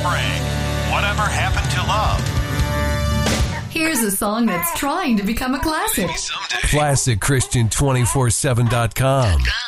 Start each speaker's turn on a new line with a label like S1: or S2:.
S1: Sprague. Whatever happened to love?
S2: Here's a song that's trying to become a classic.
S1: Someday.
S3: ClassicChristian247.com.